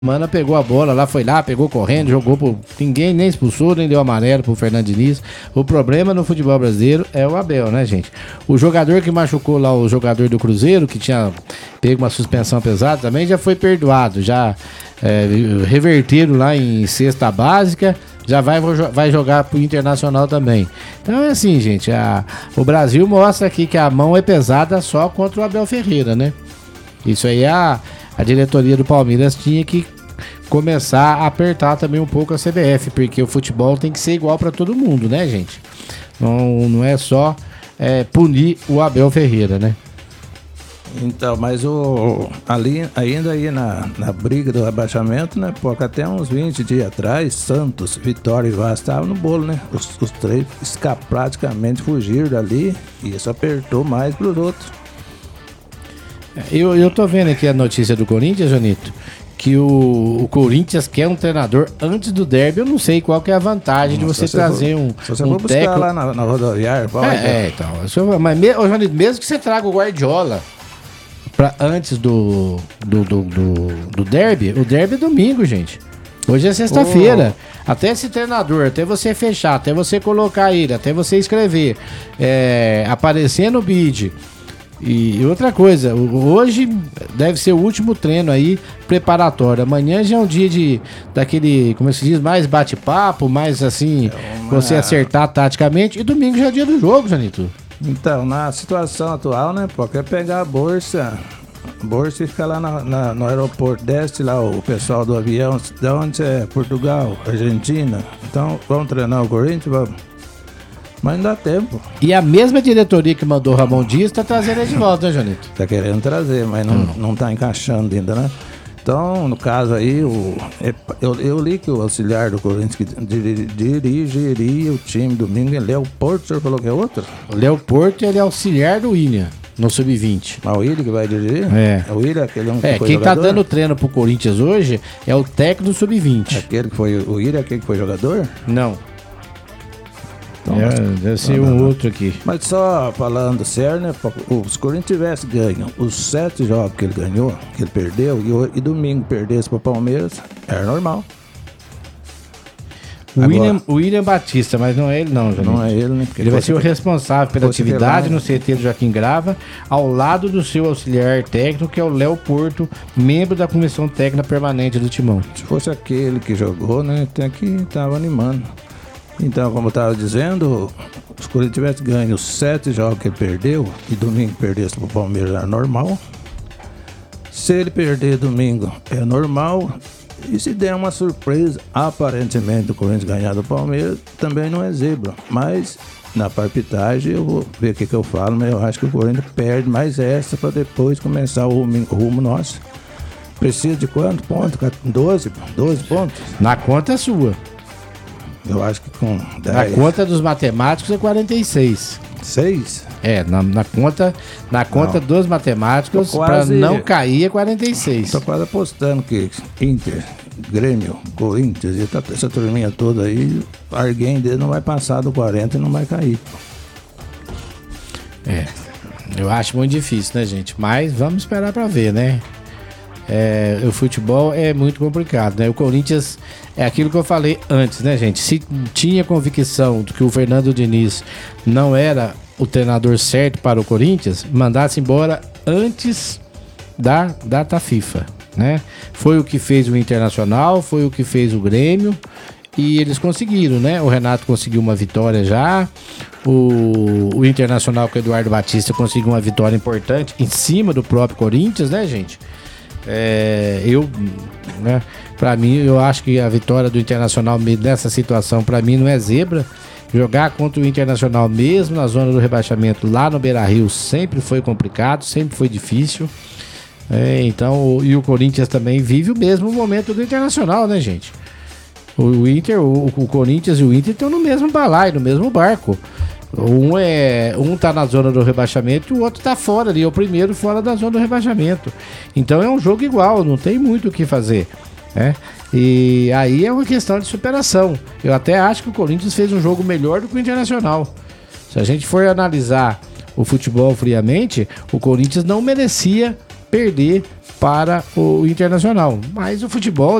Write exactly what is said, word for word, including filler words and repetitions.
Mana pegou a bola lá, foi lá, pegou correndo, jogou pro... Ninguém nem expulsou, nem deu amarelo pro Fernando Diniz. O problema no futebol brasileiro é o Abel, né, gente? O jogador que machucou lá, o jogador do Cruzeiro, que tinha pego uma suspensão pesada, também já foi perdoado. Já é, reverteram lá em cesta básica, já vai, vai jogar pro Internacional também. Então é assim, gente, a, o Brasil mostra aqui que a mão é pesada só contra o Abel Ferreira, né? Isso aí é a... A diretoria do Palmeiras tinha que começar a apertar também um pouco a C B F, porque o futebol tem que ser igual para todo mundo, né, gente? Não, não é só é, punir o Abel Ferreira, né? Então, mas o, ali, ainda aí na, na briga do rebaixamento, né, porque até uns vinte dias atrás, Santos, Vitória e Vasco estavam no bolo, né? Os, os três esca, praticamente fugiram dali e isso apertou mais para os outros. Eu, eu tô vendo aqui a notícia do Corinthians, Janito, que o, o Corinthians quer um treinador antes do derby. Eu não sei qual que é a vantagem de você trazer um Se você um for buscar técnico... lá na, na rodoviária, pode. É, é, então. Mas, ô, Janito, mesmo que você traga o Guardiola pra antes do, do, do, do, do derby, o derby é domingo, gente. Hoje é sexta-feira. Oh. Até esse treinador, até você fechar, até você colocar ele, até você escrever, é, aparecer no bid... E outra coisa, hoje deve ser o último treino aí preparatório. Amanhã já é um dia de daquele, como se diz, mais bate-papo, mais assim, é uma... você acertar taticamente. E domingo já é dia do jogo, Janito. Então, na situação atual, né, pô, quer pegar a bolsa, a bolsa e ficar lá na, na, no aeroporto, desce lá o pessoal do avião, de onde é? Portugal, Argentina. Então, vamos treinar o Corinthians, vamos. Mas não dá tempo. E a mesma diretoria que mandou o Ramon Dias tá trazendo ele de volta, né, Janito? Tá querendo trazer, mas não, hum. não tá encaixando ainda, né? Então, no caso aí, o, eu, eu li que o auxiliar do Corinthians que dirigiria o time domingo é Léo Porto, o senhor falou que é outro? O Léo Porto, ele é auxiliar do William, no sub vinte. Mas o William que vai dirigir? É. O William, aquele um que É, foi quem jogador? Tá dando treino pro Corinthians hoje é o técnico do sub vinte. Aquele que foi, o William, aquele que foi jogador? Não. Então, é, deve ser um não. outro aqui. Mas só falando sério, né? Se o Corinthians tivesse ganho os sete jogos que ele ganhou, que ele perdeu, e, e domingo perdesse para o Palmeiras, era normal. O William, William Batista, mas não é ele não, Janito. Não é ele, né? Porque ele vai ser o responsável pela atividade lá, no C T do Joaquim Grava, ao lado do seu auxiliar técnico, que é o Léo Porto, membro da comissão técnica permanente do Timão. Se fosse aquele que jogou, né? Até que estava animando. Então, como eu estava dizendo, se o Corinthians tivesse ganho os sete jogos que ele perdeu e domingo perdesse para o Palmeiras, era normal. Se ele perder domingo, é normal. E se der uma surpresa, aparentemente o Corinthians ganhar do Palmeiras, também não é zebra. Mas na palpitagem eu vou ver o que, que eu falo, mas eu acho que o Corinthians perde mais essa para depois começar o rumo, o rumo nosso. Precisa de quanto ponto? doze? doze pontos? Na conta é sua. Eu acho que com dez. Na conta dos matemáticos é quarenta e seis. seis? É, na, na conta, na conta dos matemáticos, quase... para não cair é quarenta e seis. Tô quase apostando que Inter, Grêmio, Corinthians e essa turminha toda aí, alguém dele não vai passar do quarenta e não vai cair. É, eu acho muito difícil, né, gente? Mas vamos esperar para ver, né? É, o futebol é muito complicado, né? O Corinthians é aquilo que eu falei antes, né, gente? Se tinha convicção de que o Fernando Diniz não era o treinador certo para o Corinthians, mandasse embora antes da data FIFA, né? Foi o que fez o Internacional, foi o que fez o Grêmio e eles conseguiram, né? O Renato conseguiu uma vitória já, o, o Internacional com o Eduardo Batista conseguiu uma vitória importante em cima do próprio Corinthians, né, gente? É, eu, né, pra mim, eu acho que a vitória do Internacional nessa situação, pra mim, não é zebra. Jogar contra o Internacional mesmo na zona do rebaixamento lá no Beira-Rio sempre foi complicado, sempre foi difícil. É, então, o, e o Corinthians também vive o mesmo momento do Internacional, né, gente? O, o Inter, o, o Corinthians e o Inter estão no mesmo balaio, no mesmo barco. Um, é, um tá na zona do rebaixamento e o outro tá fora ali, é o primeiro fora da zona do rebaixamento. Então é um jogo igual, não tem muito o que fazer, né? E aí é uma questão de superação. Eu até acho que o Corinthians fez um jogo melhor do que o Internacional. Se a gente for analisar o futebol friamente, o Corinthians não merecia perder para o Internacional. Mas o futebol